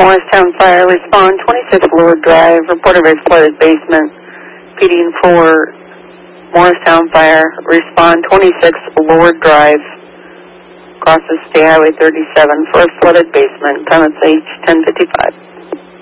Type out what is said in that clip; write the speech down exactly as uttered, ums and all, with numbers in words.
Morristown Fire, respond twenty-six Lord Drive, report of a flooded basement. P D four, Morristown Fire, respond twenty-six Lord Drive, crosses State Highway thirty-seven for a flooded basement, time of H ten fifty-five.